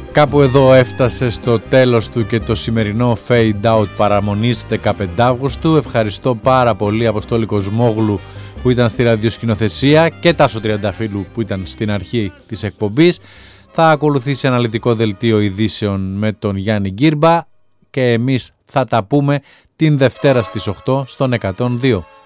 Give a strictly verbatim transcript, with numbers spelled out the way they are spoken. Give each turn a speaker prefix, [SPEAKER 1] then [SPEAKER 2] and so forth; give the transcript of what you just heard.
[SPEAKER 1] Κάπου εδώ έφτασε στο τέλος του και το σημερινό Fade Out παραμονής δεκαπέντε Αυγούστου. Ευχαριστώ πάρα πολύ Αποστόλη Κοσμόγλου που ήταν στη ραδιοσκηνοθεσία και Τάσο Τριανταφύλου που ήταν στην αρχή της εκπομπής. Θα ακολουθήσει αναλυτικό δελτίο ειδήσεων με τον Γιάννη Γκύρμπα και εμείς θα τα πούμε την Δευτέρα στις οκτώ στον εκατόν δύο.